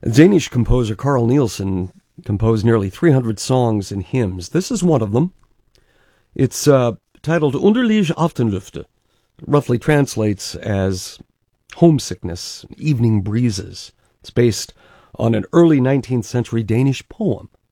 Danish composer Carl Nielsen composed nearly 300 songs and hymns. This is one of them. It's titled Underlige Aftenlufte. Roughly translates as homesickness, evening breezes. It's based on an early 19th century Danish poem